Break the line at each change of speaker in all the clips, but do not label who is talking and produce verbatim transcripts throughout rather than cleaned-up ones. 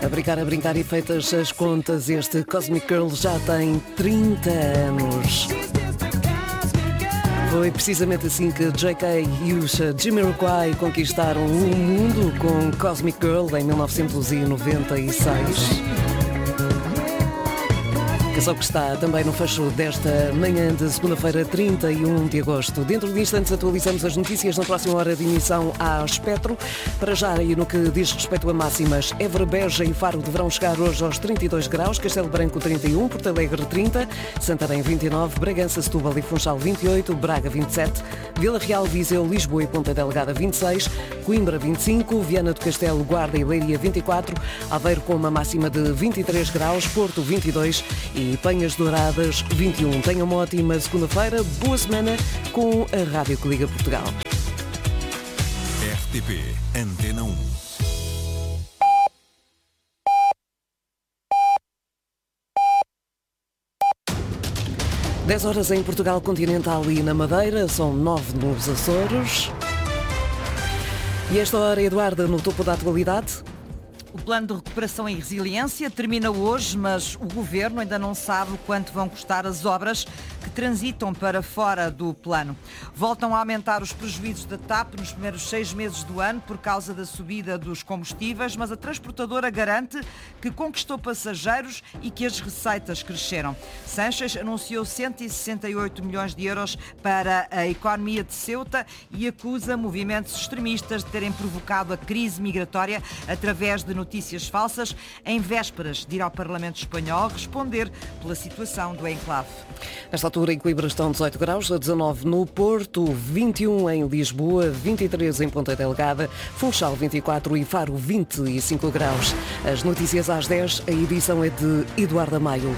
A brincar, a brincar e feitas as contas, este Cosmic Girl já tem trinta anos. Foi precisamente assim que J K e os Jamiroquai conquistaram o mundo com Cosmic Girl em mil novecentos e noventa e seis. Canção que está também no fecho desta manhã de segunda-feira, trinta e um de agosto. Dentro de instantes atualizamos as notícias na próxima hora de emissão à Espectro. Para já, e no que diz respeito a máximas, Évora, Beja e Faro deverão chegar hoje aos trinta e dois graus, Castelo Branco trinta e um, Porto Alegre trinta, Santarém vinte e nove, Bragança, Setúbal e Funchal vinte e oito, Braga vinte e sete, Vila Real, Viseu, Lisboa e Ponta Delgada vinte e seis, Coimbra vinte e cinco, Viana do Castelo, Guarda e Leiria vinte e quatro, Aveiro com uma máxima de vinte e três graus, Porto vinte e dois e Penhas Douradas vinte e um. Tenha uma ótima segunda-feira, boa semana com a Rádio que Liga Portugal.
R T P Antena um.
dez horas em Portugal Continental e na Madeira, são nove nos Açores. E esta hora, Eduarda, no topo da atualidade.
O plano de recuperação e resiliência termina hoje, mas o Governo ainda não sabe o quanto vão custar as obras que transitam para fora do plano. Voltam a aumentar os prejuízos da T A P nos primeiros seis meses do ano por causa da subida dos combustíveis, mas a transportadora garante que conquistou passageiros e que as receitas cresceram. Sanches anunciou cento e sessenta e oito milhões de euros para a economia de Ceuta e acusa movimentos extremistas de terem provocado a crise migratória através de notícias falsas, em vésperas de ir ao Parlamento Espanhol responder pela situação do enclave.
Nesta altura, em Coimbra estão dezoito graus, dezanove no Porto, vinte e um em Lisboa, vinte e três em Ponta Delgada, Funchal vinte e quatro e Faro vinte e cinco graus. As notícias às dez, a edição é de Eduardo Maio.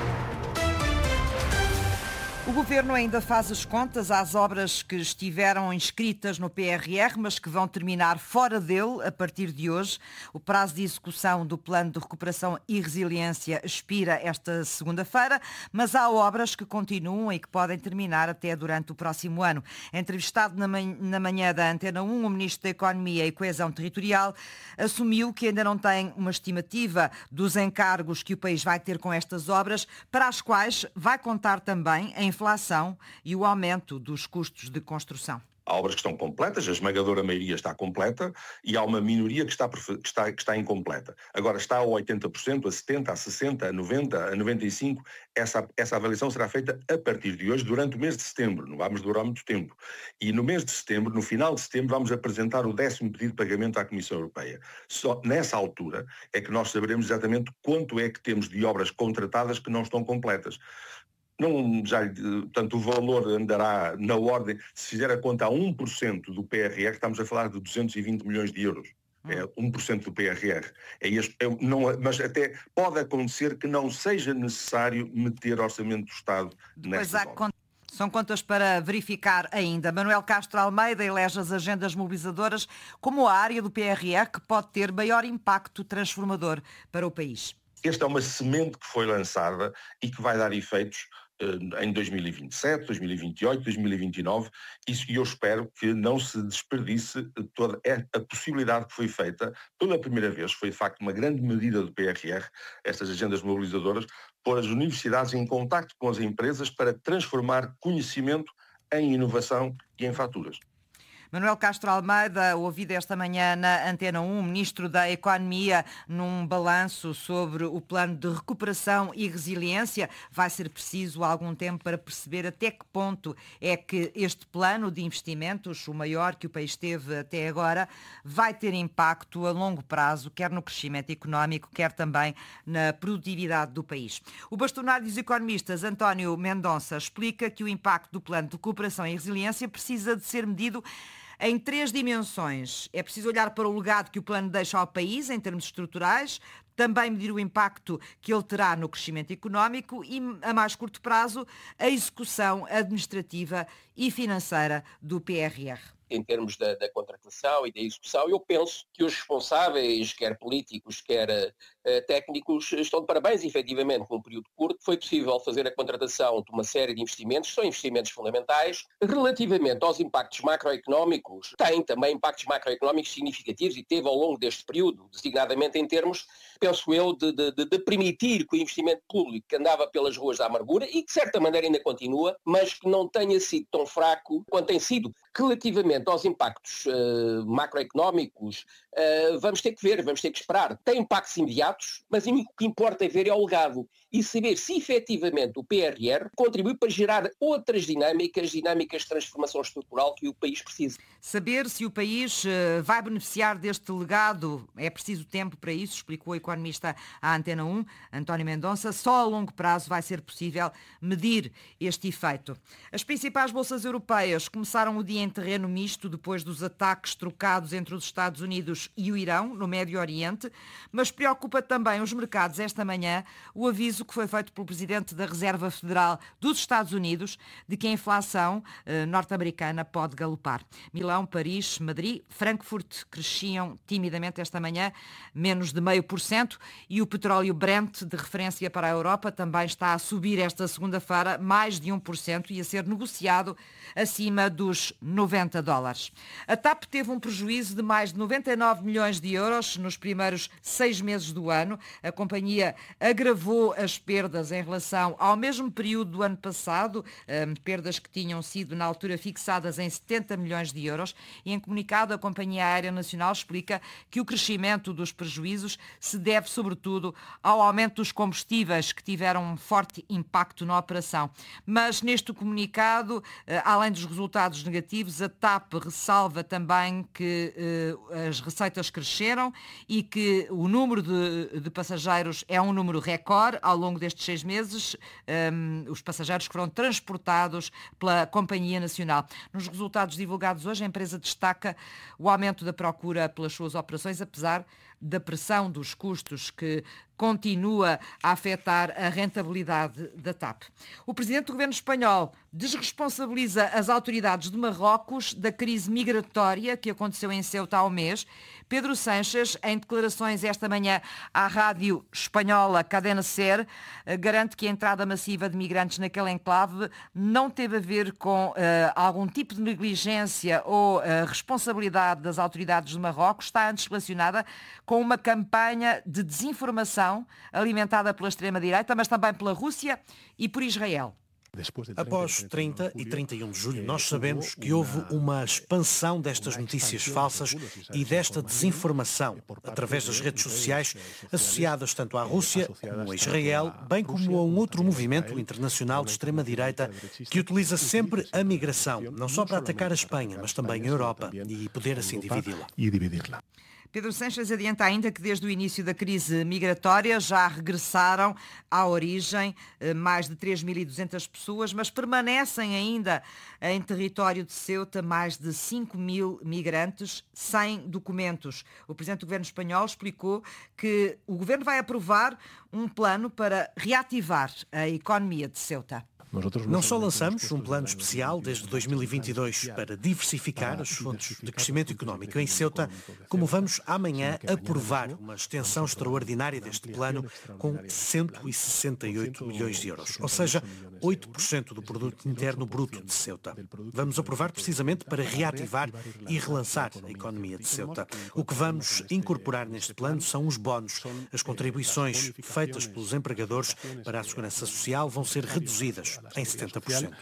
O Governo ainda faz as contas às obras que estiveram inscritas no P R R, mas que vão terminar fora dele a partir de hoje. O prazo de execução do Plano de Recuperação e Resiliência expira esta segunda-feira, mas há obras que continuam e que podem terminar até durante o próximo ano. Entrevistado na manhã, na manhã da Antena um, o Ministro da Economia e Coesão Territorial assumiu que ainda não tem uma estimativa dos encargos que o país vai ter com estas obras, para as quais vai contar também a inflação e o aumento dos custos de construção.
Há obras que estão completas, a esmagadora maioria está completa e há uma minoria que está, que está, que está incompleta. Agora está a oitenta por cento, a setenta por cento, a sessenta por cento, a noventa por cento, a noventa e cinco por cento. Essa, essa avaliação será feita a partir de hoje, durante o mês de setembro. Não vamos durar muito tempo. E no mês de setembro, no final de setembro, vamos apresentar o décimo pedido de pagamento à Comissão Europeia. Só nessa altura é que nós saberemos exatamente quanto é que temos de obras contratadas que não estão completas. Não, já, portanto, o valor andará na ordem, se fizer a conta a um por cento do P R R, estamos a falar de duzentos e vinte milhões de euros. É um por cento do P R R. É este, é, não, mas até pode acontecer que não seja necessário meter orçamento do Estado nestas obras.
São contas para verificar ainda. Manuel Castro Almeida elege as agendas mobilizadoras como a área do P R R que pode ter maior impacto transformador para o país.
Esta é uma semente que foi lançada e que vai dar efeitos em dois mil e vinte e sete, dois mil e vinte e oito, dois mil e vinte e nove, e eu espero que não se desperdice toda a possibilidade que foi feita pela primeira vez, foi de facto uma grande medida do P R R, estas agendas mobilizadoras, pôr as universidades em contacto com as empresas para transformar conhecimento em inovação e em faturas.
Manuel Castro Almeida, ouvido esta manhã na Antena um, o Ministro da Economia, num balanço sobre o plano de recuperação e resiliência. Vai ser preciso algum tempo para perceber até que ponto é que este plano de investimentos, o maior que o país teve até agora, vai ter impacto a longo prazo, quer no crescimento económico, quer também na produtividade do país. O bastonário dos economistas, António Mendonça, explica que o impacto do plano de recuperação e resiliência precisa de ser medido em três dimensões. É preciso olhar para o legado que o plano deixa ao país em termos estruturais, também medir o impacto que ele terá no crescimento económico e, a mais curto prazo, a execução administrativa e financeira do P R R.
em termos da, da contratação e da execução. Eu penso que os responsáveis, quer políticos, quer uh, técnicos, estão de parabéns. Efetivamente, num período curto, foi possível fazer a contratação de uma série de investimentos, que são investimentos fundamentais. Relativamente aos impactos macroeconómicos, tem também impactos macroeconómicos significativos e teve ao longo deste período, designadamente em termos, penso eu, de, de, de permitir que o investimento público que andava pelas ruas da amargura e que de certa maneira ainda continua, mas que não tenha sido tão fraco quanto tem sido. Relativamente aos impactos uh, macroeconómicos, uh, vamos ter que ver, vamos ter que esperar. Tem impactos imediatos, mas o que importa é ver é o legado e saber se efetivamente o P R R contribui para gerar outras dinâmicas, dinâmicas de transformação estrutural que o país precisa.
Saber se o país uh, vai beneficiar deste legado, é preciso tempo para isso, explicou o economista à Antena um, António Mendonça. Só a longo prazo vai ser possível medir este efeito. As principais bolsas europeias começaram o dia em terreno misto depois dos ataques trocados entre os Estados Unidos e o Irão, no Médio Oriente, mas preocupa também os mercados esta manhã o aviso que foi feito pelo Presidente da Reserva Federal dos Estados Unidos de que a inflação eh, norte-americana pode galopar. Milão, Paris, Madrid, Frankfurt cresciam timidamente esta manhã, menos de meio por cento, e o petróleo Brent, de referência para a Europa, também está a subir esta segunda-feira mais de um por cento e a ser negociado acima dos noventa dólares. A TAP teve um prejuízo de mais de noventa e nove milhões de euros nos primeiros seis meses do ano. A companhia agravou as perdas em relação ao mesmo período do ano passado, perdas que tinham sido na altura fixadas em setenta milhões de euros, e em comunicado a Companhia Aérea Nacional explica que o crescimento dos prejuízos se deve sobretudo ao aumento dos combustíveis, que tiveram um forte impacto na operação. Mas neste comunicado, além dos resultados negativos, a TAP ressalva também que eh, as receitas cresceram e que o número de, de passageiros é um número recorde ao longo destes seis meses, um, os passageiros que foram transportados pela Companhia Nacional. Nos resultados divulgados hoje, a empresa destaca o aumento da procura pelas suas operações, apesar da pressão dos custos que continua a afetar a rentabilidade da TAP. O Presidente do Governo espanhol desresponsabiliza as autoridades de Marrocos da crise migratória que aconteceu em Ceuta há um mês. Pedro Sánchez, em declarações esta manhã à rádio espanhola Cadena SER, garante que a entrada massiva de migrantes naquele enclave não teve a ver com uh, algum tipo de negligência ou uh, responsabilidade das autoridades de Marrocos, está antes relacionada com uma campanha de desinformação alimentada pela extrema-direita, mas também pela Rússia e por Israel.
Após trinta e trinta e um de julho, nós sabemos que houve uma expansão destas notícias falsas e desta desinformação através das redes sociais associadas tanto à Rússia como a Israel, bem como a um outro movimento internacional de extrema-direita que utiliza sempre a migração, não só para atacar a Espanha, mas também a Europa e poder assim dividi-la.
Pedro Sánchez adianta ainda que desde o início da crise migratória já regressaram à origem mais de três mil e duzentas pessoas, mas permanecem ainda em território de Ceuta mais de cinco mil migrantes sem documentos. O Presidente do Governo espanhol explicou que o Governo vai aprovar um plano para reativar a economia de Ceuta.
Não só lançamos um plano especial desde dois mil e vinte e dois para diversificar as fontes de crescimento económico em Ceuta, como vamos amanhã aprovar uma extensão extraordinária deste plano com cento e sessenta e oito milhões de euros, ou seja, oito por cento do produto interno bruto de Ceuta. Vamos aprovar precisamente para reativar e relançar a economia de Ceuta. O que vamos incorporar neste plano são os bónus. As contribuições feitas pelos empregadores para a segurança social vão ser reduzidas em setenta por cento.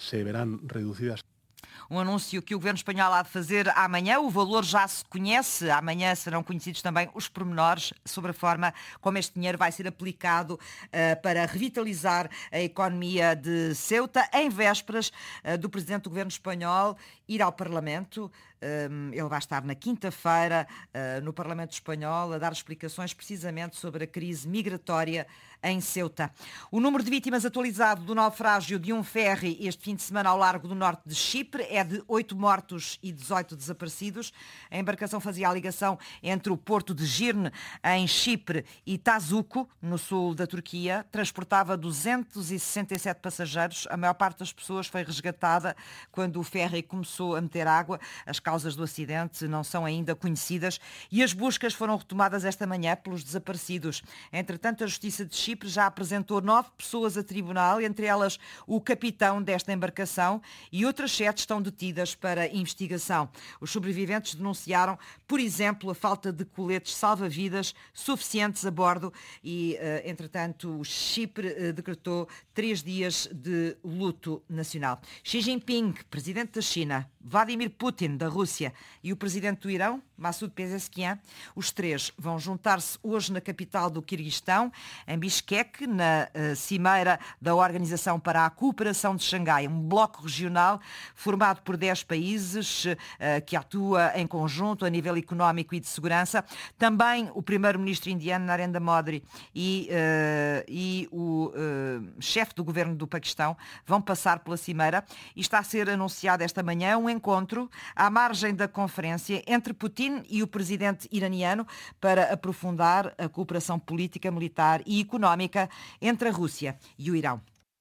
Um anúncio que o Governo espanhol há de fazer amanhã. O valor já se conhece. Amanhã serão conhecidos também os pormenores sobre a forma como este dinheiro vai ser aplicado uh, para revitalizar a economia de Ceuta, em vésperas uh, do Presidente do Governo espanhol ir ao Parlamento. Um, ele vai estar na quinta-feira uh, no Parlamento espanhol a dar explicações precisamente sobre a crise migratória em Ceuta. O número de vítimas atualizado do naufrágio de um ferry este fim de semana ao largo do norte de Chipre é de oito mortos e dezoito desaparecidos. A embarcação fazia a ligação entre o porto de Girne, em Chipre, e Tazuco, no sul da Turquia. Transportava duzentos e sessenta e sete passageiros. A maior parte das pessoas foi resgatada quando o ferry começou a meter água. As causas do acidente não são ainda conhecidas e as buscas foram retomadas esta manhã pelos desaparecidos. Entretanto, a Justiça de Chipre já apresentou nove pessoas a tribunal, entre elas o capitão desta embarcação, e outras sete estão detidas para investigação. Os sobreviventes denunciaram, por exemplo, a falta de coletes salva-vidas suficientes a bordo e, entretanto, Chipre decretou três dias de luto nacional. Xi Jinping, presidente da China, Vladimir Putin, da Rússia, e o presidente do Irão, Massoud Pezeshkian, os três vão juntar-se hoje na capital do Quirguistão, em Bishkek, na uh, cimeira da Organização para a Cooperação de Xangai, um bloco regional formado por dez países uh, que atua em conjunto a nível económico e de segurança. Também o primeiro-ministro indiano Narendra Modi e, uh, e o uh, chefe do governo do Paquistão vão passar pela cimeira e está a ser anunciado esta manhã um encontro à margem da conferência entre Putin e o presidente iraniano para aprofundar a cooperação política, militar e económica entre a Rússia e o Irão.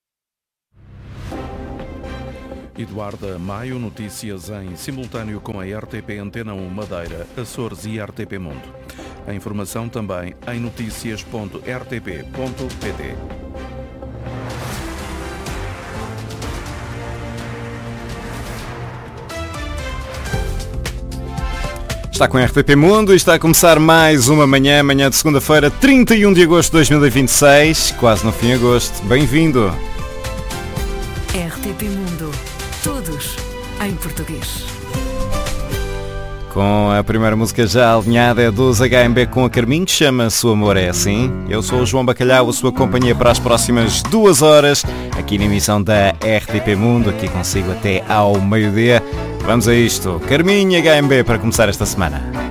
Eduarda Maio, notícias em simultâneo com a R T P Antena um Madeira, Açores e R T P Mundo. A informação também em notícias ponto r t p ponto p t.
Está com a R T P Mundo e está a começar mais uma manhã, manhã de segunda-feira, trinta e um de agosto de dois mil e vinte e seis, quase no fim de agosto. Bem-vindo!
R T P Mundo, todos em português.
Com a primeira música já alinhada é dos H M B com a Carminho, chama-se O Amor é Assim. Eu sou o João Bacalhau, a sua companhia para as próximas duas horas, aqui na emissão da R T P Mundo, aqui consigo até ao meio-dia. Vamos a isto. Carminho e H M B para começar esta semana.